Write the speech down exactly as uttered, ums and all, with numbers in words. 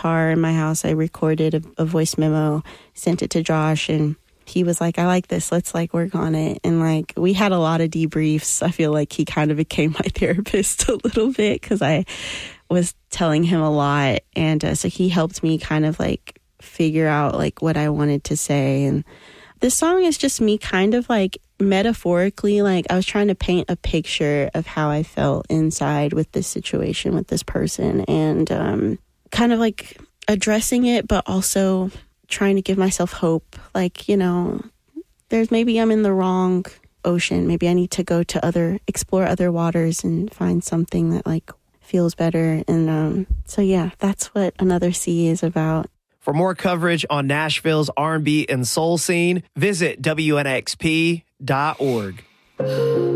guitar in my house. I recorded a, a voice memo, sent it to Josh, and he was like, I like this. Let's like work on it. And like, we had a lot of debriefs. I feel like he kind of became my therapist a little bit because I was telling him a lot. And uh, so he helped me kind of like figure out like what I wanted to say. And this song is just me kind of like metaphorically, like I was trying to paint a picture of how I felt inside with this situation with this person, and um, kind of like addressing it, but also trying to give myself hope. Like, you know, there's maybe I'm in the wrong ocean. Maybe I need to go to other, explore other waters and find something that like feels better. And um, so, yeah, that's what Another Sea is about. For more coverage on Nashville's R and B and soul scene, visit W N X P dot org.